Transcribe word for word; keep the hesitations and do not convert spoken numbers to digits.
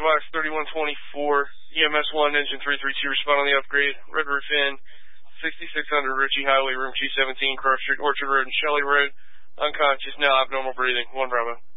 Vox thirty-one twenty-four, E M S one, engine three three two, respond on the upgrade. Red Roof Inn, sixty-six hundred Ritchie Highway, room two seventeen, Cross Street, Orchard Road, and Shelley Road. Unconscious, now abnormal breathing. One Bravo.